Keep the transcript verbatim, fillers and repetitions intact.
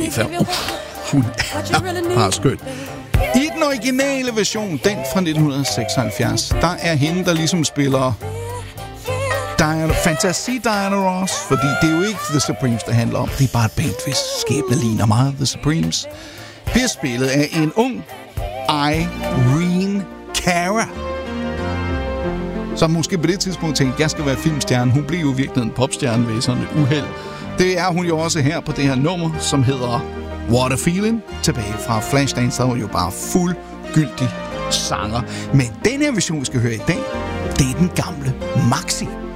Aretha. Uh, hun er bare skøn. I den originale version, den fra nitten seksoghalvfjerds, der er hende, der ligesom spiller Diana, Fantasy Diana Ross, fordi det er jo ikke The Supremes, der handler om. Det er bare et band, hvis skæbne ligner meget The Supremes. Bliver spillet af en ung Irene Cara, som måske på det tidspunkt tænkte, jeg skal være filmstjerne. Hun blev jo virkelig en popstjerne ved sådan et uheld. Det er hun jo også her på det her nummer, som hedder What a Feeling, tilbage fra Flashdance, der var jo bare fuldgyldig sanger. Men den her version, vi skal høre i dag, det er den gamle Maxi.